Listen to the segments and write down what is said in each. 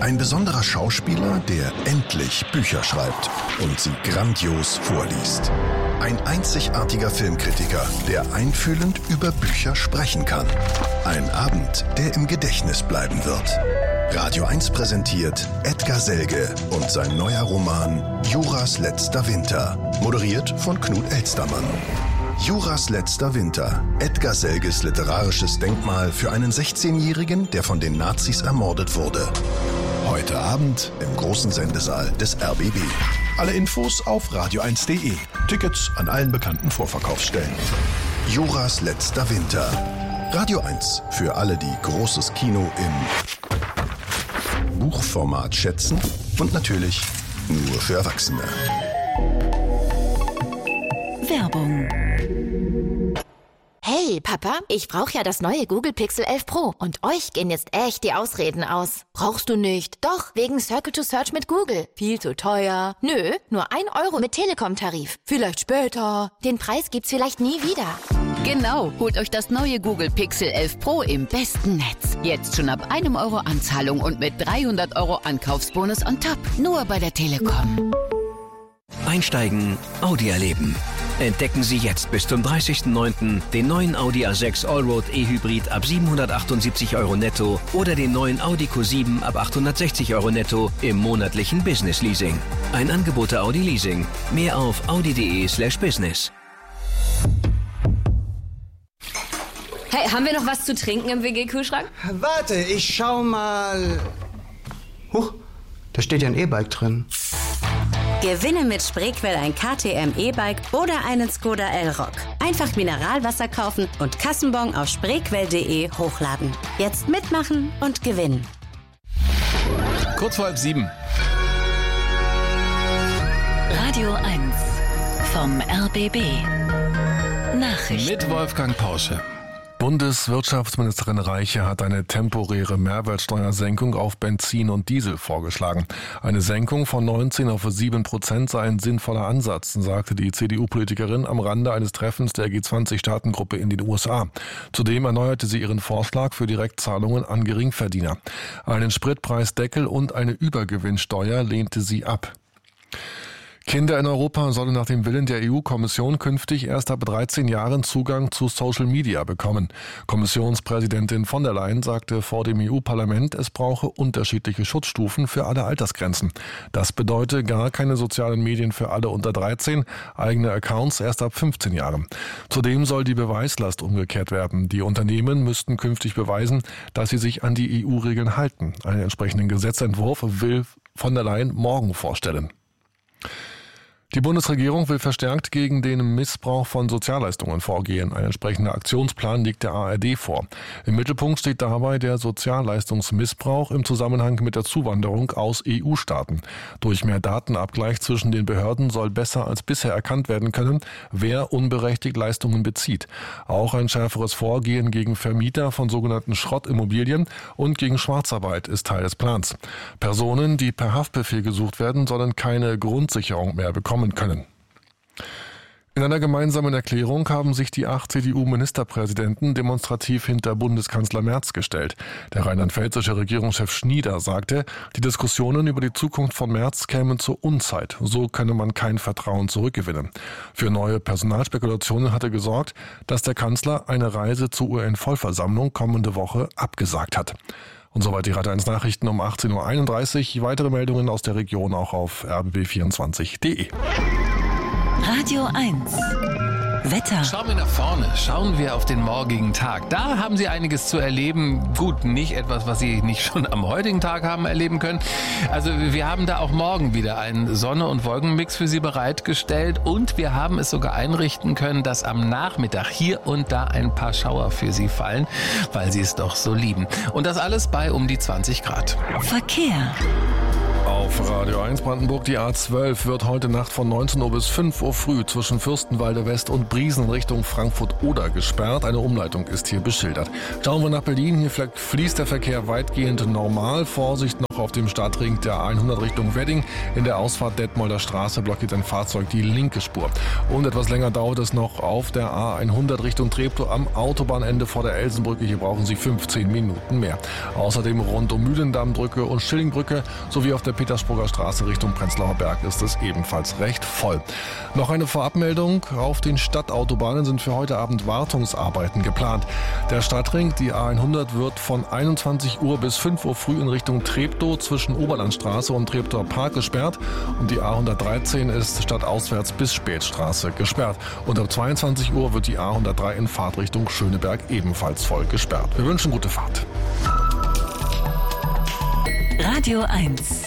Ein besonderer Schauspieler, der endlich Bücher schreibt und sie grandios vorliest. Ein einzigartiger Filmkritiker, der einfühlend über Bücher sprechen kann. Ein Abend, der im Gedächtnis bleiben wird. Radio 1 präsentiert Edgar Selge und sein neuer Roman Juras letzter Winter, moderiert von Knut Elstermann. Juras letzter Winter, Edgar Selges literarisches Denkmal für einen 16-Jährigen, der von den Nazis ermordet wurde. Heute Abend im großen Sendesaal des RBB. Alle Infos auf radio1.de. Tickets an allen bekannten Vorverkaufsstellen. Juras letzter Winter. Radio 1 für alle, die großes Kino im Buchformat schätzen und natürlich nur für Erwachsene. Werbung. Hey, Papa, ich brauche ja das neue Google Pixel 11 Pro und euch gehen jetzt echt die Ausreden aus. Brauchst du nicht? Doch, wegen Circle to Search mit Google. Viel zu teuer. Nö, nur 1 Euro mit Telekom-Tarif. Vielleicht später. Den Preis gibt's vielleicht nie wieder. Genau, holt euch das neue Google Pixel 11 Pro im besten Netz. Jetzt schon ab 1 Euro Anzahlung und mit 300 Euro Ankaufsbonus on top. Nur bei der Telekom. Einsteigen, Audi erleben. Entdecken Sie jetzt bis zum 30.09. den neuen Audi A6 Allroad E-Hybrid ab 778 Euro netto oder den neuen Audi Q7 ab 860 Euro netto im monatlichen Business Leasing. Ein Angebot der Audi Leasing. Mehr auf audi.de/business. Hey, haben wir noch was zu trinken im WG-Kühlschrank? Warte, ich schau mal. Huch, da steht ja ein E-Bike drin. Gewinne mit Spreequell ein KTM E-Bike oder einen Skoda Elroq. Einfach Mineralwasser kaufen und Kassenbon auf spreequell.de hochladen. Jetzt mitmachen und gewinnen. Kurz vor 6:30. Radio 1 vom RBB. Nachrichten. Mit Wolfgang Pausche. Bundeswirtschaftsministerin Reiche hat eine temporäre Mehrwertsteuersenkung auf Benzin und Diesel vorgeschlagen. Eine Senkung von 19 auf 7% sei ein sinnvoller Ansatz, sagte die CDU-Politikerin am Rande eines Treffens der G20-Staatengruppe in den USA. Zudem erneuerte sie ihren Vorschlag für Direktzahlungen an Geringverdiener. Einen Spritpreisdeckel und eine Übergewinnsteuer lehnte sie ab. Kinder in Europa sollen nach dem Willen der EU-Kommission künftig erst ab 13 Jahren Zugang zu Social Media bekommen. Kommissionspräsidentin von der Leyen sagte vor dem EU-Parlament, es brauche unterschiedliche Schutzstufen für alle Altersgrenzen. Das bedeutet gar keine sozialen Medien für alle unter 13, eigene Accounts erst ab 15 Jahren. Zudem soll die Beweislast umgekehrt werden. Die Unternehmen müssten künftig beweisen, dass sie sich an die EU-Regeln halten. Einen entsprechenden Gesetzentwurf will von der Leyen morgen vorstellen. Die Bundesregierung will verstärkt gegen den Missbrauch von Sozialleistungen vorgehen. Ein entsprechender Aktionsplan liegt der ARD vor. Im Mittelpunkt steht dabei der Sozialleistungsmissbrauch im Zusammenhang mit der Zuwanderung aus EU-Staaten. Durch mehr Datenabgleich zwischen den Behörden soll besser als bisher erkannt werden können, wer unberechtigt Leistungen bezieht. Auch ein schärferes Vorgehen gegen Vermieter von sogenannten Schrottimmobilien und gegen Schwarzarbeit ist Teil des Plans. Personen, die per Haftbefehl gesucht werden, sollen keine Grundsicherung mehr bekommen können. In einer gemeinsamen Erklärung haben sich die 8 CDU-Ministerpräsidenten demonstrativ hinter Bundeskanzler Merz gestellt. Der rheinland-pfälzische Regierungschef Schnieder sagte, die Diskussionen über die Zukunft von Merz kämen zur Unzeit. So könne man kein Vertrauen zurückgewinnen. Für neue Personalspekulationen hatte gesorgt, dass der Kanzler eine Reise zur UN-Vollversammlung kommende Woche abgesagt hat. Und soweit die Radio 1 Nachrichten um 18.31 Uhr. Weitere Meldungen aus der Region auch auf rbb24.de. Radio 1. Wetter. Schauen wir nach vorne, schauen wir auf den morgigen Tag. Da haben Sie einiges zu erleben. Gut, nicht etwas, was Sie nicht schon am heutigen Tag haben erleben können. Also wir haben da auch morgen wieder einen Sonne- und Wolkenmix für Sie bereitgestellt. Und wir haben es sogar einrichten können, dass am Nachmittag hier und da ein paar Schauer für Sie fallen, weil Sie es doch so lieben. Und das alles bei um die 20 Grad. Verkehr. Auf Radio 1 Brandenburg, die A12 wird heute Nacht von 19 Uhr bis 5 Uhr früh zwischen Fürstenwalde West und Briesen in Richtung Frankfurt-Oder gesperrt. Eine Umleitung ist hier beschildert. Schauen wir nach Berlin. Hier fließt der Verkehr weitgehend normal. Vorsicht noch auf dem Stadtring der A100 Richtung Wedding. In der Ausfahrt Detmolder Straße blockiert ein Fahrzeug die linke Spur. Und etwas länger dauert es noch auf der A100 Richtung Treptow am Autobahnende vor der Elsenbrücke. Hier brauchen Sie 15 Minuten mehr. Außerdem rund um Mühlendammbrücke und Schillingbrücke sowie auf der Petersburger Straße Richtung Prenzlauer Berg ist es ebenfalls recht voll. Noch eine Vorabmeldung. Auf den Stadtautobahnen sind für heute Abend Wartungsarbeiten geplant. Der Stadtring, die A100, wird von 21 Uhr bis 5 Uhr früh in Richtung Treptow zwischen Oberlandstraße und Treptower Park gesperrt. Und die A113 ist stadtauswärts bis Spätstraße gesperrt. Und ab 22 Uhr wird die A103 in Fahrtrichtung Schöneberg ebenfalls voll gesperrt. Wir wünschen gute Fahrt. Radio 1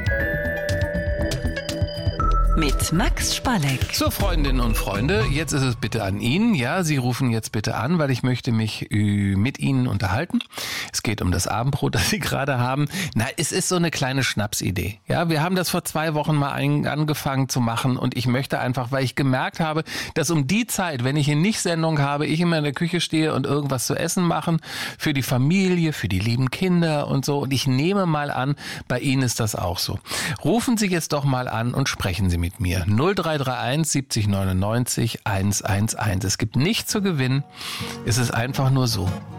mit Max Spalleck. So, Freundinnen und Freunde, jetzt ist es bitte an Ihnen. Ja, Sie rufen jetzt bitte an, weil ich möchte mich mit Ihnen unterhalten. Es geht um das Abendbrot, das Sie gerade haben. Na, es ist so eine kleine Schnapsidee. Ja, wir haben das vor 2 Wochen mal angefangen zu machen und ich möchte einfach, weil ich gemerkt habe, dass um die Zeit, wenn ich hier nicht Sendung habe, ich immer in der Küche stehe und irgendwas zu essen machen für die Familie, für die lieben Kinder und so. Und ich nehme mal an, bei Ihnen ist das auch so. Rufen Sie jetzt doch mal an und sprechen Sie mit mir. 0331 70 99 111. Es gibt nichts zu gewinnen. Es ist einfach nur so.